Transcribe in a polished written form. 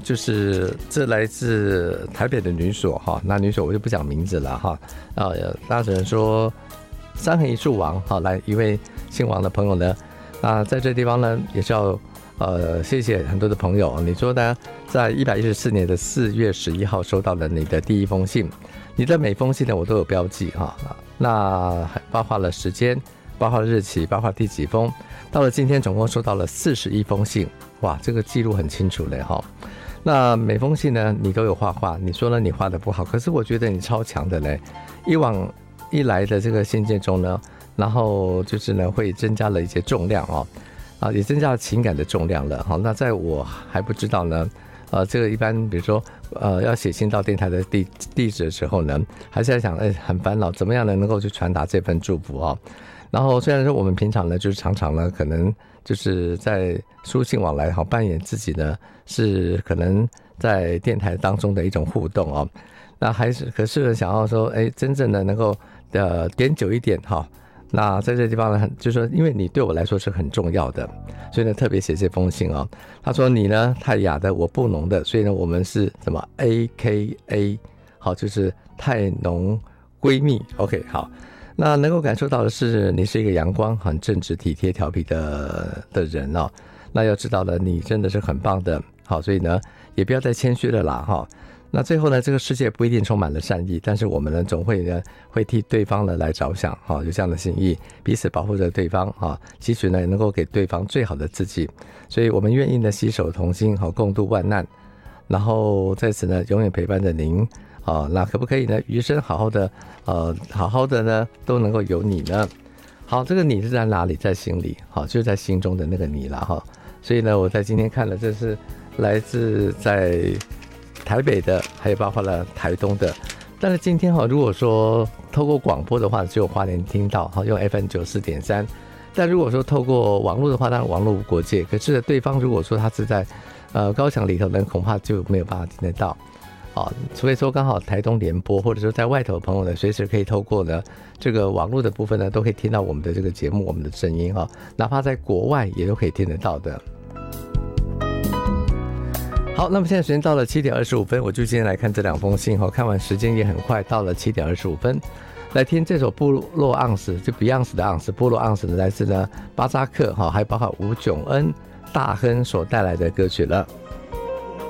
就是这来自台北的女所哈，那女所我就不讲名字了哈。大家只能说三横一竖王哈，来一位姓王的朋友呢，在这地方呢也是要谢谢很多的朋友。你说呢，在114年的4月11号收到了你的第一封信，你的每封信呢我都有标记哈，那包括了时间，包括日期，包括第几封。到了今天总共收到了41封信，哇，这个记录很清楚嘞哈。那每封信呢你都有画画，你说呢你画的不好，可是我觉得你超强的嘞。以往一来的这个信件中呢，然后就是呢会增加了一些重量也增加了情感的重量了哈。那在我还不知道呢，这个一般比如说要写信到电台的地址的时候呢，还是在想很烦恼，怎么样能够去传达这份祝福然后虽然说我们平常呢就是常常呢可能就是在书信往来扮演自己呢是可能在电台当中的一种互动那还是可是想要说真正的能够点久一点那在这个地方呢，就是说因为你对我来说是很重要的，所以呢特别写这封信他说你呢太雅的我不浓的，所以呢我们是什么 AKA 好，就是太浓闺蜜 OK 好。那能够感受到的是你是一个阳光很正直体贴调皮的人那要知道了你真的是很棒的好，所以呢也不要再谦虚了啦那最后呢这个世界不一定充满了善意，但是我们呢总会替对方呢来着想有这样的心意，彼此保护着对方其实呢能够给对方最好的自己，所以我们愿意呢携手同心共度万难，然后在此呢永远陪伴着您那可不可以呢余生好好的呢都能够有你呢。好，这个你是在哪里？在心里就是在心中的那个你啦所以呢我在今天看了，这是来自在台北的，还有包括了台东的。但是今天如果说透过广播的话只有花莲听到用 FM94.3， 但如果说透过网络的话，当然网络无国界，可是对方如果说他是在高墙里头呢，恐怕就没有办法听得到除非说刚好台东联播，或者说在外头的朋友呢随时可以透过呢这个网络的部分呢都可以听到我们的这个节目，我们的声音哪怕在国外也都可以听得到的。好，那么现在时间到了7点25分，我就今天来看这两封信看完时间也很快，到了7点25分，来听这首部落盎司，就 Beyonce 的盎司，部落盎司来自呢巴扎克还有包括吴炯恩大亨所带来的歌曲了。